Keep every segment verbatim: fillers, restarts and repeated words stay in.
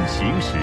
行时。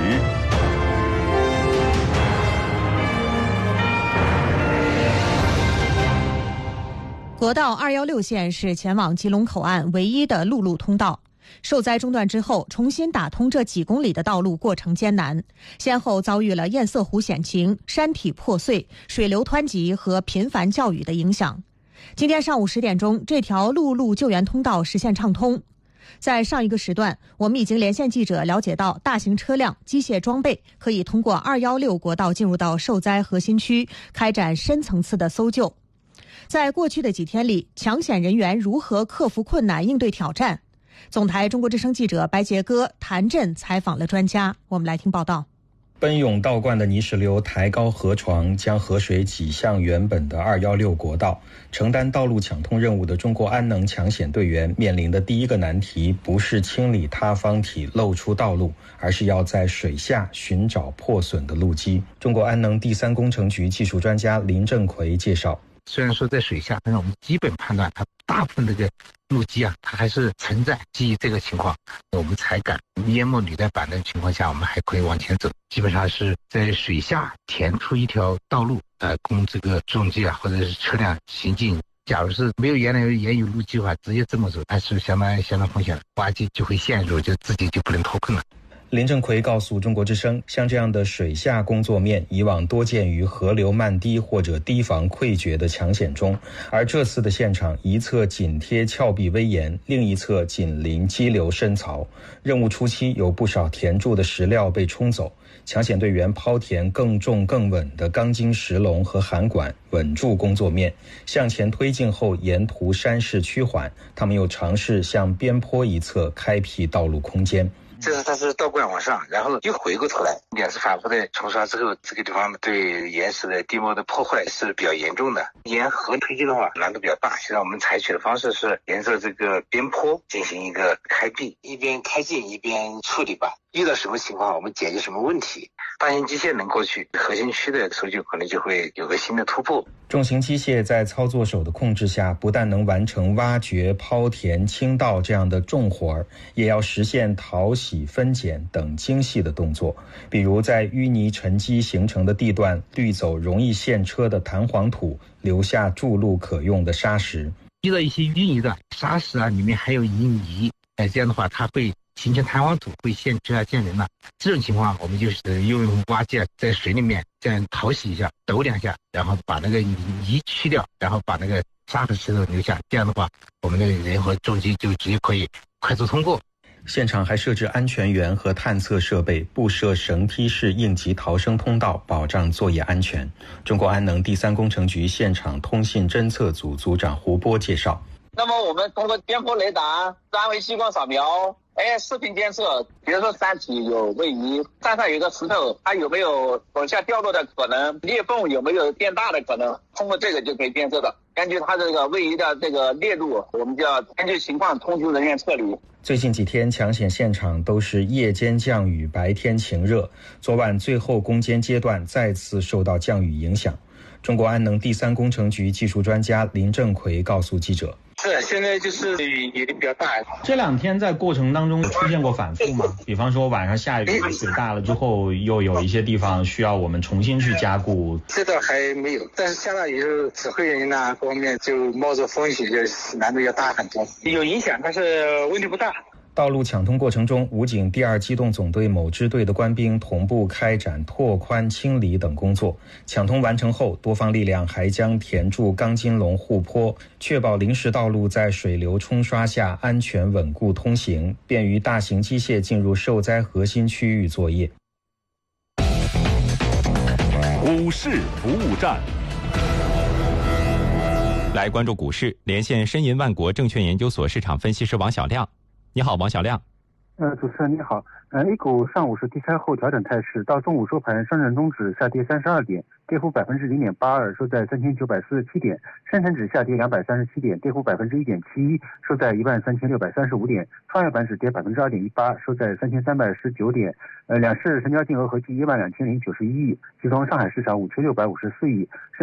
国道二一六线是前往吉隆口岸唯一的陆路通道。受灾中断之后，重新打通这几公里的道路过程艰难，先后遭遇了堰塞湖险情、山体破碎、水流湍急和频繁降雨的影响。今天上午十点钟，这条陆路救援通道实现畅通。在上一个时段，我们已经连线记者了解到，大型车辆、机械装备可以通过二一六国道进入到受灾核心区，开展深层次的搜救。在过去的几天里，抢险人员如何克服困难、应对挑战？总台中国之声记者白杰哥、谭震采访了专家，我们来听报道。 奔涌倒灌的泥石流抬高河床，将河水挤向原本的二一六国道。承担道路抢通任务的中国安能抢险队员面临的第一个难题，不是清理塌方体露出道路，而是要在水下寻找破损的路基。中国安能第三工程局技术专家林正奎介绍， 虽然说在水下，但是我们基本判断它大部分这个路基啊，它还是存在。基于这个情况，我们才敢淹没履带板的情况下，我们还可以往前走。基本上是在水下填出一条道路，呃，供这个重机啊或者是车辆行进。假如是没有原来原有路基的话，直接这么走，还是相当相当风险的，挖机就会陷入，就自己就不能脱困了。 林正奎告诉中国之声，像这样的水下工作面以往多见于河流漫堤或者堤防溃决的抢险中，而这次的现场一侧紧贴峭壁危岩，另一侧紧邻激流深槽。任务初期有不少填筑的石料被冲走，抢险队员抛填更重更稳的钢筋石笼和涵管，稳住工作面。向前推进后，沿途山势趋缓，他们又尝试向边坡一侧开辟道路空间。 这是它是倒灌往上，然后又回过头来，两次反复的冲刷之后，这个地方对岩石的地膜的破坏是比较严重的。沿河推进的话难度比较大，现在我们采取的方式是沿着这个边坡进行一个开辟，一边开进一边处理吧。遇到什么情况我们解决什么问题，大型机械能过去，核心区的搜救可能就会有个新的突破。 重型机械在操作手的控制下，不但能完成挖掘、抛填、清道这样的重活，也要实现淘洗、分拣等精细的动作。比如在淤泥沉积形成的地段，滤走容易陷车的弹簧土，留下筑路可用的沙石。 遇到一些淤泥的沙石啊，里面还有泥泥，哎，这样的话它会形成弹簧土，会陷车啊、陷人了。这种情况，我们就是用挖机啊，在水里面这样淘洗一下，抖两下，然后把那个泥去掉，然后把那个沙和石头留下。这样的话，我们的人和重机就直接可以快速通过。 现场还设置安全员和探测设备，布设绳梯式应急逃生通道，保障作业安全。中国安能第三工程局现场通信侦测组组长胡波介绍， 那么我们通过边坡雷达、三维激光扫描、哎，视频监测，比如说山体有位移，山上有个石头，它有没有往下掉落的可能，裂缝有没有变大的可能，通过这个就可以监测的。根据它这个位移的这个裂度，我们就要根据情况通知人员撤离。 最近几天抢险现场都是夜间降雨，白天晴热。昨晚最后攻坚阶段再次受到降雨影响。中国安能第三工程局技术专家林正奎告诉记者， 是现在就是雨雨比较大。 这两天在过程当中出现过反复吗？比方说晚上下雨水大了之后，又有一些地方需要我们重新去加固。 这倒还没有，但是下大雨后指挥人呐各方面就冒着风险，就难度要大很多。有影响，但是问题不大。 道路抢通过程中，武警第二机动总队某支队的官兵同步开展拓宽、清理等工作。抢通完成后，多方力量还将填筑钢筋笼护坡，确保临时道路在水流冲刷下安全稳固通行，便于大型机械进入受灾核心区域作业。 股市服务站， 来关注股市，连线申银万国证券研究所市场分析师王小亮。你好，王小亮。 呃，主持人你好。呃 ，A 股上午是低开后调整态势，到中午收盘，上证综指下跌三十二点，跌幅百分之零点八二，收在三千九百四十七点；深成指下跌两百三十七点，跌幅百分之一点七一，收在一万三千六百三十五点；创业板指跌百分之二点一八，收在三千三百十九点。呃，两市成交金额合计一万两千零九十一亿，其中上海市场五千六百五十四亿。